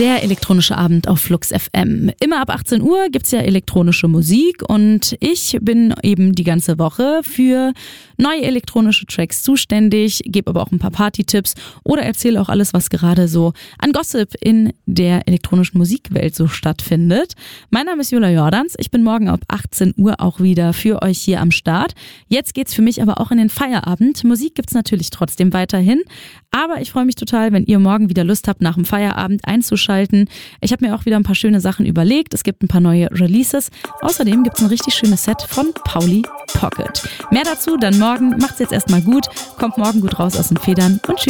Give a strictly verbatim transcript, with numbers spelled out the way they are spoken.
Der elektronische Abend auf Flux F M. Immer ab achtzehn Uhr gibt's ja elektronische Musik und ich bin eben die ganze Woche für neue elektronische Tracks zuständig, gebe aber auch ein paar Party-Tipps oder erzähle auch alles, was gerade so an Gossip in der elektronischen Musikwelt so stattfindet. Mein Name ist Julia Jordans. Ich bin morgen ab achtzehn Uhr auch wieder für euch hier am Start. Jetzt geht's für mich aber auch in den Feierabend. Musik gibt's natürlich trotzdem weiterhin, aber ich freue mich total, wenn ihr morgen wieder Lust habt, nach dem Feierabend einzuschalten. Ich habe mir auch wieder ein paar schöne Sachen überlegt. Es gibt ein paar neue Releases. Außerdem gibt's ein richtig schönes Set von Pauli Pocket. Mehr dazu dann morgen. Macht's jetzt erstmal gut. Kommt morgen gut raus aus den Federn und tschüss.